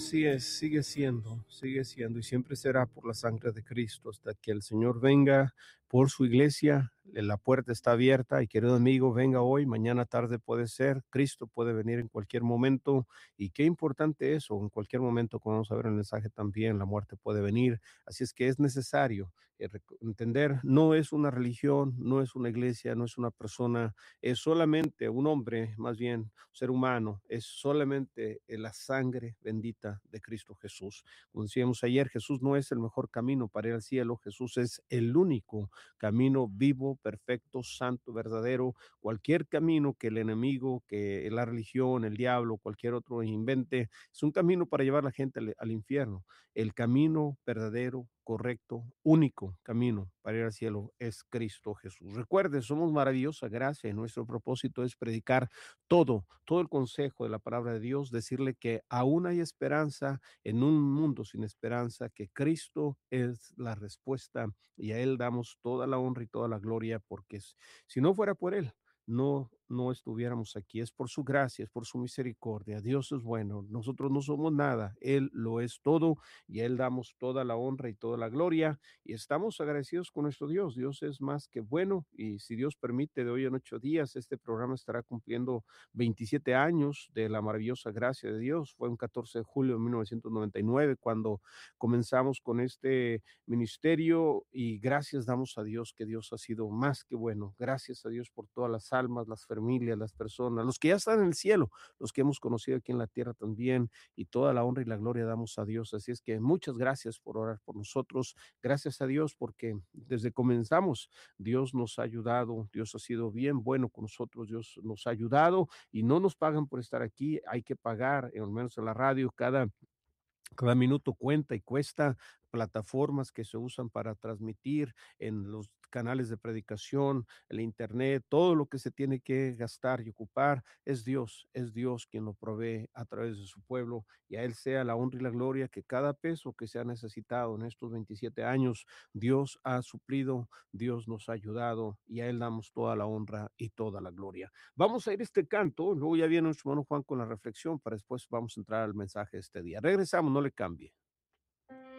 Así es, sigue siendo y siempre será por la sangre de Cristo hasta que el Señor venga por su iglesia. La puerta está abierta y querido amigo, venga hoy, mañana tarde puede ser, Cristo puede venir en cualquier momento y qué importante eso, en cualquier momento, como vamos a ver en el mensaje también, la muerte puede venir, así es que es necesario entender, no es una religión, no es una iglesia, no es una persona, es solamente un hombre, más bien ser humano, es solamente la sangre bendita de Cristo Jesús. Como decíamos ayer, Jesús no es el mejor camino para ir al cielo, Jesús es el único camino vivo, perfecto, santo, verdadero. Cualquier camino que el enemigo, que la religión, el diablo, cualquier otro invente, es un camino para llevar a la gente al infierno. El camino verdadero, correcto, único camino para ir al cielo es Cristo Jesús. Recuerde, somos maravillosa gracia y nuestro propósito es predicar todo el consejo de la palabra de Dios, decirle que aún hay esperanza en un mundo sin esperanza, que Cristo es la respuesta y a Él damos toda la honra y toda la gloria, porque si no fuera por Él, no estuviéramos aquí. Es por su gracia, es por su misericordia. Dios es bueno. Nosotros no somos nada. Él lo es todo y a Él damos toda la honra y toda la gloria. Y estamos agradecidos con nuestro Dios. Dios es más que bueno. Y si Dios permite, de hoy en 8 días, este programa estará cumpliendo 27 años de la maravillosa gracia de Dios. Fue un 14 de julio de 1999 cuando comenzamos con este ministerio y gracias damos a Dios que Dios ha sido más que bueno. Gracias a Dios por todas las almas, las familias, las personas, los que ya están en el cielo, los que hemos conocido aquí en la tierra también y toda la honra y la gloria damos a Dios. Así es que muchas gracias por orar por nosotros. Gracias a Dios porque desde comenzamos Dios nos ha ayudado, Dios ha sido bien bueno con nosotros, Dios nos ha ayudado y no nos pagan por estar aquí, hay que pagar, al menos en la radio, cada minuto cuenta y cuesta. Plataformas que se usan para transmitir en los canales de predicación, el internet, todo lo que se tiene que gastar y ocupar es Dios quien lo provee a través de su pueblo y a Él sea la honra y la gloria que cada peso que se ha necesitado en estos 27 años, Dios ha suplido, Dios nos ha ayudado y a Él damos toda la honra y toda la gloria. Vamos a ir a este canto, luego ya viene nuestro hermano Juan con la reflexión, para después vamos a entrar al mensaje de este día. Regresamos, no le cambie.